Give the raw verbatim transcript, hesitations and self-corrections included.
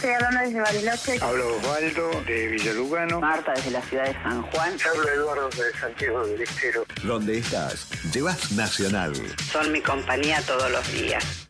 Estoy hablando desde Bariloche. Hablo Osvaldo, de Villalugano. Marta, desde la ciudad de San Juan. Hablo Eduardo, de Santiago del Estero. Donde estás, llevas Nacional. Son mi compañía todos los días.